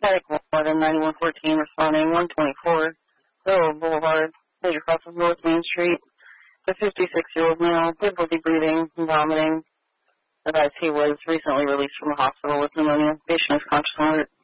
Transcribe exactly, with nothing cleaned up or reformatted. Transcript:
Static one, ninety-one fourteen, responding one twenty-four, Railroad Boulevard, major cross of North Main Street. The fifty-six-year-old male, difficulty breathing and vomiting. Advised he was recently released from the hospital with pneumonia. Patient is conscious and alert.